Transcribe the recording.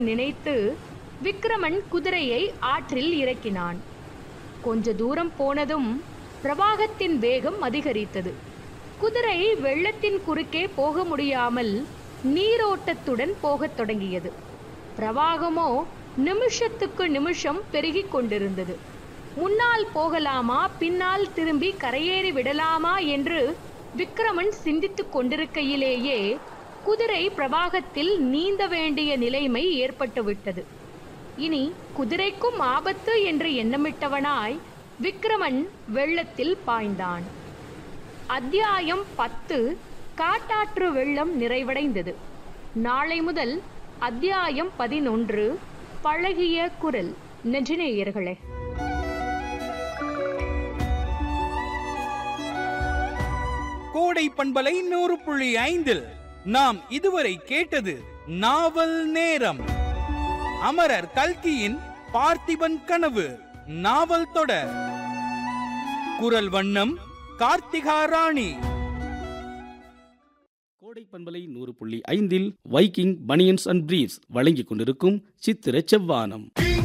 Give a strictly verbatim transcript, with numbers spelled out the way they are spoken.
நினைத்து விக்கிரமன் குதிரையை ஆற்றில் இறக்கினான். கொஞ்ச தூரம் போனதும் பிரவாகத்தின் வேகம் அதிகரித்தது. குதிரை வெள்ளத்தின் குறுக்கே போக முடியாமல் நீரோட்டத்துடன் போகத் தொடங்கியது. பிரவாகமோ நிமிஷத்துக்கு நிமிஷம் பெருகிக் கொண்டிருந்தது. முன்னால் போகலாமா, பின்னால் திரும்பி கரையேறி விடலாமா என்று விக்கிரமன் சிந்தித்துக் கொண்டிருக்கையிலேயே குதிரை பிரவாகத்தில் நீந்த வேண்டிய நிலைமை ஏற்பட்டுவிட்டது. இனி குதிரைக்கும் ஆபத்து என்று எண்ணமிட்டவனாய் விக்கிரமன் வெள்ளத்தில் பாய்ந்தான். அத்தியாயம் பத்து. காட்டாற்று வெள்ளம் நிறைவடைந்தது. நாளை முதல் அத்தியாயம் பதினொன்று. பழகிய குரல். நெஞ்சினேயர்களே, கோடை பண்பலை நூறு புள்ளி ஐந்தில் நாம் இதுவரை கேட்டது நாவல் நேரம். அமரர் கல்கியின் பார்த்திபன் கனவு நாவல் தொடர். குரல் வண்ணம் கார்த்திகா ராணி. கோடை பண்பலை நூறு புள்ளி ஐந்தில் வைக்கிங் பனியன்ஸ் அண்ட் பிரீஃப்ஸ் வழங்கிக் கொண்டிருக்கும் சித்திர செவ்வானம்.